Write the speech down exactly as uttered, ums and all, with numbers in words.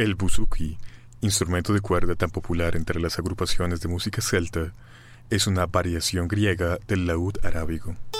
El buzuki, instrumento de cuerda tan popular entre las agrupaciones de música celta, es una variación griega del laúd arábigo.